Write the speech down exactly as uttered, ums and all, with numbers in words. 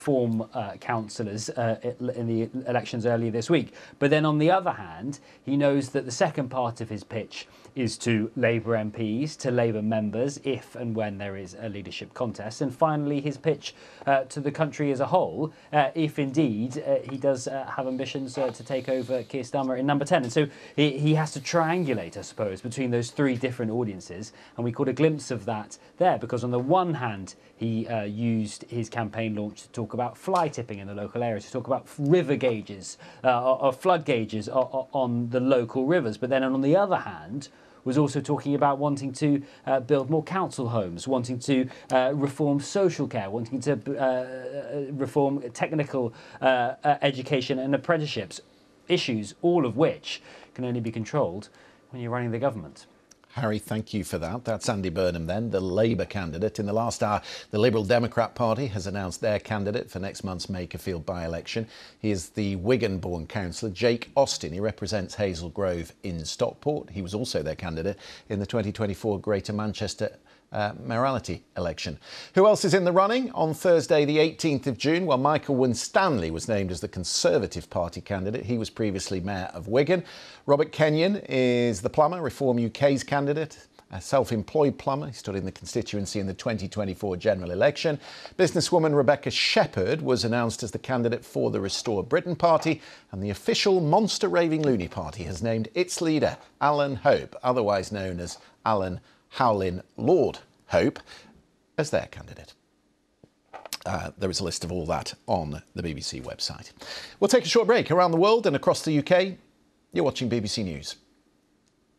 form uh, councillors uh, in the elections earlier this week. But then on the other hand, he knows that the second part of his pitch is to Labour M Ps, to Labour members, if and when there is a leadership contest. And finally, his pitch uh, to the country as a whole, uh, if indeed uh, he does uh, have ambitions uh, to take over Keir Starmer in number ten. And so he, he has to triangulate, I suppose, between those three different audiences. And we caught a glimpse of that there, because on the one hand, he uh, used his campaign launch to talk about fly tipping in the local area, to talk about river gauges, uh, or flood gauges on the local rivers. But then on the other hand, was also talking about wanting to uh, build more council homes, wanting to uh, reform social care, wanting to uh, reform technical uh, education and apprenticeships, issues all of which can only be controlled when you're running the government. Harry, thank you for that. That's Andy Burnham then, the Labour candidate. In the last hour, the Liberal Democrat Party has announced their candidate for next month's Makerfield by-election. He is the Wigan-born councillor, Jake Austin. He represents Hazel Grove in Stockport. He was also their candidate in the twenty twenty-four Greater Manchester Uh, mayoralty election. Who else is in the running? On Thursday, the eighteenth of June, well, Michael Winstanley was named as the Conservative Party candidate. He was previously Mayor of Wigan. Robert Kenyon is the plumber, Reform U K's candidate, a self-employed plumber. He stood in the constituency in the twenty twenty-four general election. Businesswoman Rebecca Shepherd was announced as the candidate for the Restore Britain Party, and the official Monster Raving Loony Party has named its leader, Alan Hope, otherwise known as Alan Howlin' Lord Hope, as their candidate. Uh, there is a list of all that on the B B C website. We'll take a short break. Around the world and across the U K, you're watching B B C News.